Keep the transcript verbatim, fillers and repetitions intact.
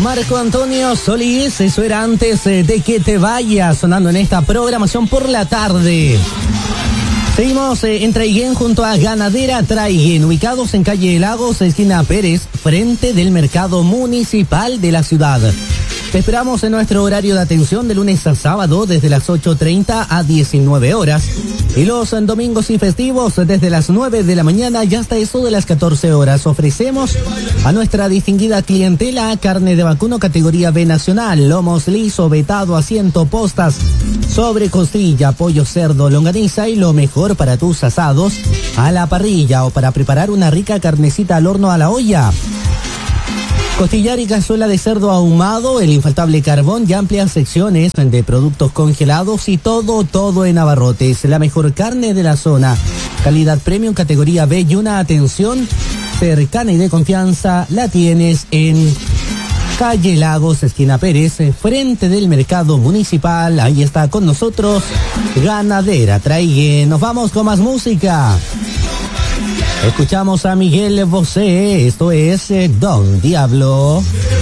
Marco Antonio Solís, eso era antes de que te vayas, sonando en esta programación por la tarde. Seguimos eh, en Traiguén junto a Ganadera Traiguén, ubicados en calle Lagos, esquina Pérez, frente del mercado municipal de la ciudad. Te esperamos en nuestro horario de atención de lunes a sábado desde las ocho treinta a diecinueve horas y los domingos y festivos desde las nueve de la mañana y hasta eso de las catorce horas. Ofrecemos a nuestra distinguida clientela carne de vacuno categoría B nacional, lomos liso, vetado, asiento, postas, sobre costilla, pollo, cerdo, longaniza y lo mejor para tus asados a la parrilla o para preparar una rica carnecita al horno a la olla. Costillar y cazuela de cerdo ahumado, el infaltable carbón y amplias secciones de productos congelados y todo, todo en abarrotes. La mejor carne de la zona, calidad premium categoría B y una atención cercana y de confianza la tienes en calle Lagos, esquina Pérez, frente del mercado municipal. Ahí está con nosotros Ganadera Traiguén. Nos vamos con más música. Escuchamos a Miguel Bosé, esto es eh, Don Diablo.